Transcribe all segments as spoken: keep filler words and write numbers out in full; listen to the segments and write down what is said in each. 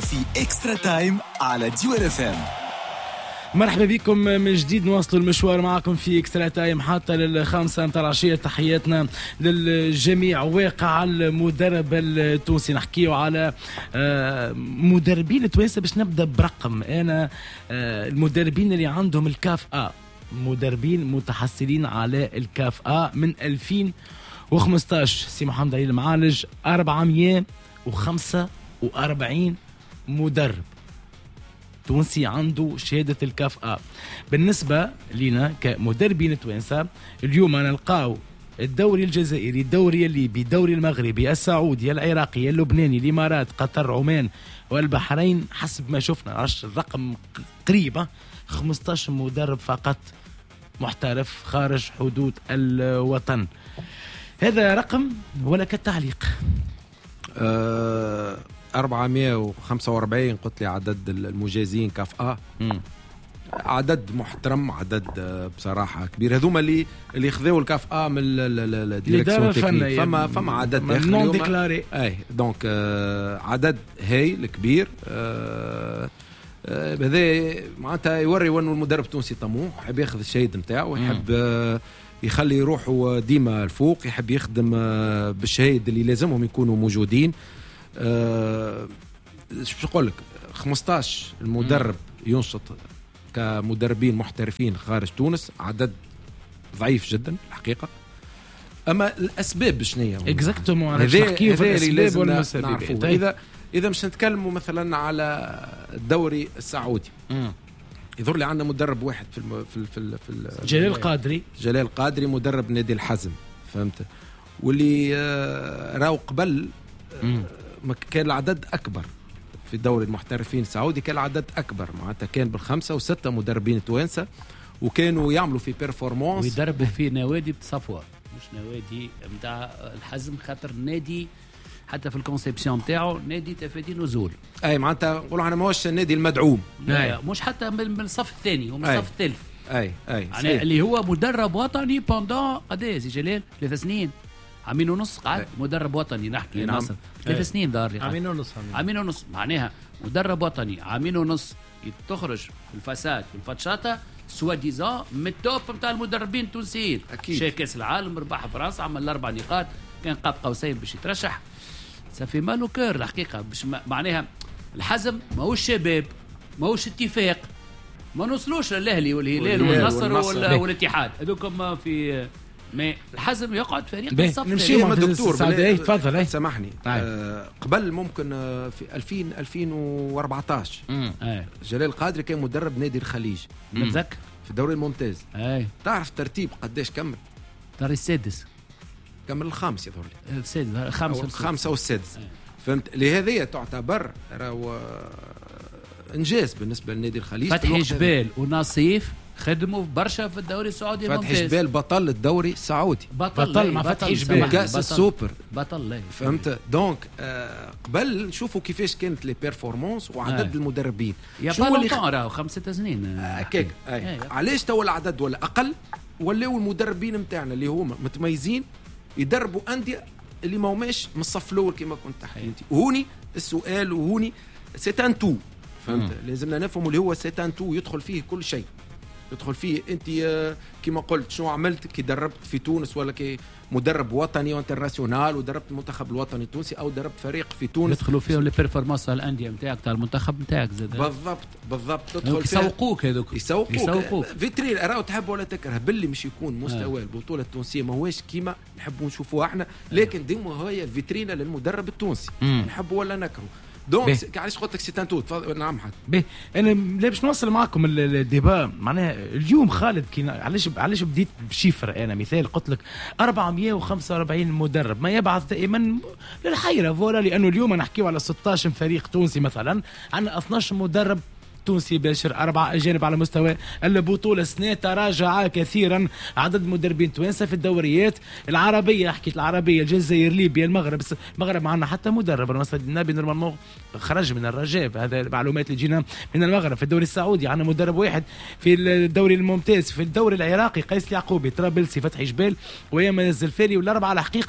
في إكسترا تايم على ديوان اف ام. مرحبا بكم من جديد، نواصلوا المشوار معكم في إكسترا تايم حتى للخامسة متاع العشية. تحياتنا للجميع. واقع المدرب التونسي، نحكيو على مدربين التوانسة. باش نبدأ برقم أنا المدربين اللي عندهم الكاف آ، مدربين متحصلين على الكاف آ من ألفين وخمسطاش. سي محمد علي المعالج أربعمية وخمسة وأربعين مدرب تونسي عنده شهادة الكاف آ. بالنسبة لنا كمدربين توانسة اليوم نلقاو الدوري الجزائري، الدوري الليبي، الدوري المغربي، السعودي، العراقي، اللبناني، الإمارات، قطر، عمان والبحرين. حسب ما شفنا عش الرقم قريبة خمسطاش مدرب فقط محترف خارج حدود الوطن. هذا رقم ولا كالتعليق؟ أه أربعمية وخمسة وأربعين قلت لي عدد المجازين كاف آ. عدد محترم، عدد بصراحة كبير. هذوما اللي اللي خذوا الكاف آ من الديريكسيون تكنيك، فما فما عدد نون ديكلاري. اي دونك آه عدد هايل كبير. آه هذا آه معناتها يوري وانه المدرب التونسي طموح، يحب ياخذ الشهيد نتاعو، يحب آه يخلي روحه ديما الفوق، يحب يخدم آه بالشهيد اللي لازمهم يكونوا موجودين. أه شو نقول لك، خمسطاش المدرب ينشط كمدربين محترفين خارج تونس، عدد ضعيف جدا الحقيقة. أما الأسباب شنية اكزاكتومون نحكيو في الأسباب والمسببات. إذا إذا مش نتكلموا مثلا على الدوري السعودي، مم. يظهر لي عندنا مدرب واحد في الم... في ال... في, ال... في ال... جلال قادري جلال قادري مدرب نادي الحزم، فهمت؟ واللي آه راو قبل آه كان العدد أكبر في دوري المحترفين السعودي، كان العدد أكبر معناتها كان بالخمسة وستة مدربين توانسة، وكانوا يعملوا في بيرفورمانس ويدربوا في نوادي بصفوة، مش نوادي متاع الحزم، خاطر نادي حتى في الكونسيبسيون متاعه نادي تفادي نزول. أي معناتها نقولوا احنا ماهوش النادي المدعوم، لا مش حتى من الصف الثاني ومن الصف الثالث. أي أي يعني اللي هو مدرب وطني بوندون قديه سي جلال ثلاث سنين، عامين ونص قعد مدرب وطني. نحكي نعم. ناصر ثلاث سنين دار عامين ونص عامين ونص معناها مدرب وطني عامين ونص تخرج في الفساد والفتشاطة سوا ديزا من التوب متاع المدربين التونسيين. شاف كاس العالم، ربح فرنسا، عمل الاربع نقاط، كان قاب قوسين باش يترشح. سافي مالو كير الحقيقه، باش معناها الحزم ماهوش شباب، ماهوش اتفاق، ما نوصلوش للاهلي والهلال والنصر والاتحاد، هذوكم في ما الحزم يقعد فريق الصف. نمشي مع الدكتور تفضل. سامحني آه قبل ممكن آه في ألفين ألفين وأربعطاش آه. جلال قادري كان مدرب نادي الخليج، نتذكر في الدوري الممتاز. آه. تعرف ترتيب قديش كمل؟ دار السادس، كمل الخامس يظهر لي السادس، الخامس الخامسة والسادس. آه. فهمت؟ لهذه تعتبر راهو انجاز بالنسبه لنادي الخليج. فتحي جبال وناصيف خدموا برشا في الدوري السعودي الممتاز. فتحي جبال بطل الدوري السعودي، بطل, بطل مع فتحي جبال كاس السوبر، بطل لي. فهمت؟ دونك آه قبل نشوفوا كيفاش كانت لي بيرفورمانس وعدد آه. المدربين شو اللي راهو خمس ست سنين هكاك. آه. آه. آه. علاش تو العدد ولا اقل؟ ولاو المدربين نتاعنا اللي هما متميزين يدربوا انديه اللي ما هماش من الصف الاول كما كنت تحكي انت. وهوني السؤال، وهوني سيتان تو، فهمت؟ لازمنا نفهموا اللي هو سيتان تو يدخل فيه كل شيء، يدخل فيه انت كما قلت شنو عملت كي دربت في تونس، ولا كي مدرب وطني وانترناسيونال ودربت المنتخب الوطني التونسي، او دربت فريق في تونس يدخلوا فيهم لي بيرفورمانس تاع الانديه نتاعك تاع المنتخب نتاعك زاد. بالضبط بالضبط. تدخل يسوقوك هذوك يسوقوك, يسوقوك. فيترين راهو تحب ولا تكره باللي مش يكون مستوى آه. البطوله التونسيه ماهوش كيما نحبوا نشوفوها احنا، لكن ديما هي الفيترينا للمدرب التونسي، نحبوا ولا نكره. دونك علاش قلت لك سيتان تو؟ نعم حد به انا باش نوصل معكم الديبا. معناها اليوم خالد كي علاش علاش بديت بشيفر؟ انا مثال قلت لك أربعمية وخمسة وأربعين مدرب، ما يبعث دائما للحيره فورا، لانه اليوم نحكيو على ستة عشر فريق تونسي مثلا، عندنا اثناش مدرب تونسي باشر، أربعة أجانب على مستوى البطولة. سنة تراجع كثيرا عدد مدربين توانسة في الدوريات العربية. حكيت العربية، الجزائر، ليبيا، المغرب. المغرب معنا حتى مدرب المسعد النبي نورمالمون خرج من الرجاء، هذا المعلومات اللي جينا من المغرب. في الدوري السعودي عندنا مدرب واحد، في الدوري الممتاز. في الدوري العراقي قيس اليعقوبي، طرابلسي، فتحي جبال، وياما الزلفاري، والأربعة الحقيقة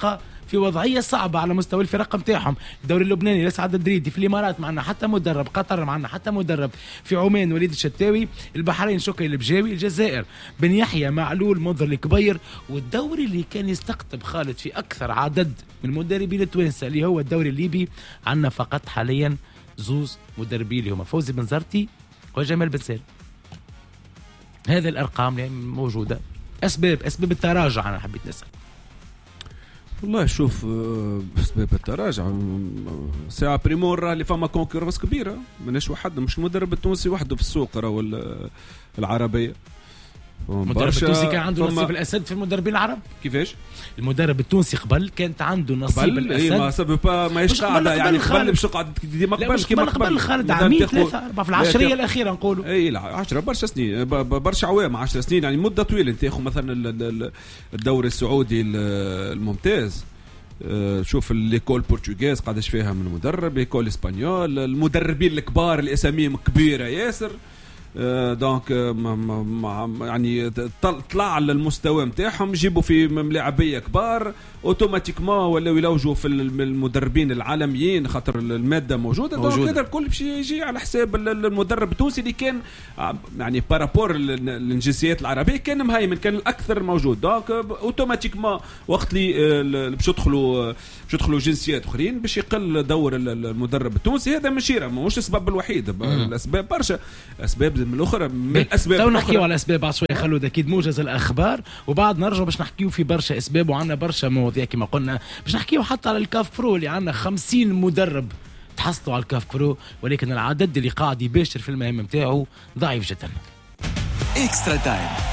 في وضعيه صعبه على مستوى الفرق نتاعهم. الدوري اللبناني الاسعد الدريدي، في الامارات معنا حتى مدرب، قطر معنا حتى مدرب، في عمان وليد الشتاوي، البحرين شكري البجاوي، الجزائر بن يحيى معلول منذر الكبير. والدوري اللي كان يستقطب خالد في اكثر عدد من المدربين التوانسه اللي هو الدوري الليبي، عندنا فقط حاليا زوز مدربين اللي هما فوزي بن زرتي وجمال بن سالم. هذه الارقام يعني موجوده. اسباب اسباب التراجع انا حبيت نسال. والله شوف اسباب التراجع ساعه بريمور اللي فما كونكورنس كبيره، ماناش واحد، مش المدرب التونسي وحده في السوق راهو العربيه. المدرب التونسي كان عنده نصيب الاسد في المدربين العرب. كيفاش؟ المدرب التونسي قبل كانت عنده نصيب الاسد. اي ما سبب ما يشقعد يعني قبل باش يقعد ديما قبل كيما قبل خالد عامين ثلاثه اربعه في العشريه الاخيره نقولوا. اي لا عشرة برشا سنين برشا عوام، عشر سنين يعني مده طويله. انت تاخذ مثلا الدوري السعودي الممتاز، شوف ليكول بورتوغيز قداش فيها من مدرب، ليكول اسبانيول، المدربين الكبار اللي اساميهم كبيره ياسر. دونك يعني طلع على المستوى نتاعهم، يجيبوا في ملاعبيه كبار اوتوماتيكما ولاو يلوجوا في المدربين العالميين خاطر الماده موجوده. دونك هذا الكل باش يجي على حساب المدرب التونسي اللي كان يعني بارابور للجنسيات العربيه كان مهيمن، كان الاكثر موجود. دونك اوتوماتيكما وقت اللي باش يدخلوا باش يدخلوا جنسيات اخرين باش يقل دور المدرب التونسي. هذا ماشي مش السبب الوحيد، الاسباب برشا اسباب من الاخرى من الاسباب. لو نحكيو على الاسباب بعد شويه خلود اكيد موجز الاخبار، وبعد نرجع باش نحكيو في برشا اسباب وعندنا برشا مواضيع كما قلنا. باش نحكيو حتى على الكاف برو اللي عندنا خمسين مدرب تحصلوا على الكاف برو، ولكن العدد اللي قاعد يباشر في المهام نتاعو ضعيف جدا. اكسترا تايم